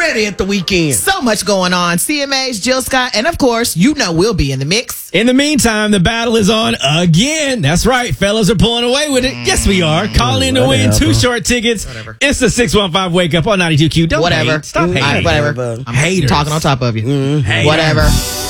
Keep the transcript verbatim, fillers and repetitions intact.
already at the weekend. So much going on. C M A's Jill Scott, and of course, you know we'll be in the mix. In the meantime, the battle is on again. That's right. Fellas are pulling away with it. Yes, we are. Call in to win two short tickets. Whatever. It's the six one five Wake Up on ninety-two Q. Don't Whatever. hate. Stop Mm, hating. Whatever. I'm Haters. talking on top of you. Haters. Whatever.